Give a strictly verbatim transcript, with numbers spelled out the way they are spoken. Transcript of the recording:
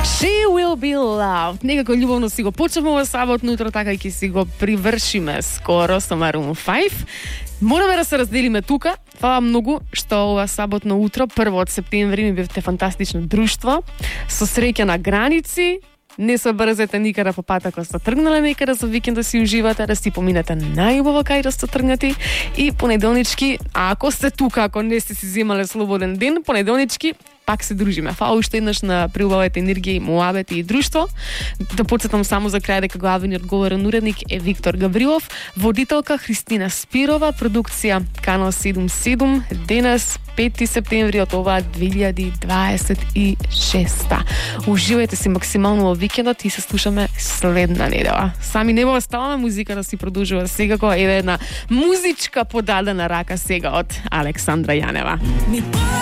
She will be loved. Некако љубовно си го почнеме во саботно утро, така и ќе си го привршиме скоро со Maroon five. Мораме да се разделиме тука. Фала многу што ова саботно утро, прво од септември, ми бевте фантастично друштво. Со среќа на граници. Не се брзете никаде по пат ако сте тргнале некаде за викенд да си уживате, да си поминете најубаво кај да сте тргнати. И понеделнички, а ако сте тука, ако не сте си земале слободен ден, понеделнички пак се дружиме. Фала уште еднаш на приубавата енергија и муабет и друштво. Да подсетам само за крај дека главниот говорен уредник е Виктор Гаврилов, водителка Христина Спирова, продукција Канал седум седум, денес пети септември од оваа две илјади дваесет и шеста. Уживајте си максимално во викендот и се слушаме следна недела. Сами не оставаме музика да си продолжува секако. Еве една музичка подадена рака сега од Александра Јанева.